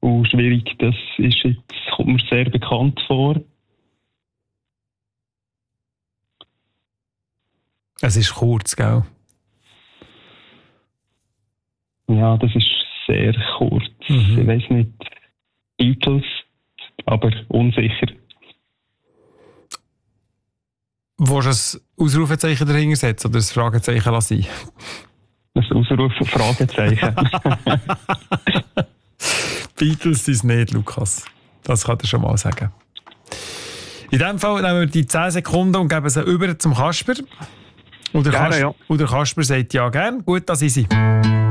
schwierig, das ist jetzt, kommt mir sehr bekannt vor. Es ist kurz, gell? Ja, das ist sehr kurz. Ich weiß nicht, Beatles, aber unsicher. Willst du ein Ausrufezeichen dahinter setzen oder ein Fragezeichen lassen? Ein Fragezeichen. Beatles sind es nicht, Lukas. Das kann ich schon mal sagen. In diesem Fall nehmen wir die 10 Sekunden und geben sie über zum Kasper. Und der Kasper sagt ja gern. Gut, das ist sie.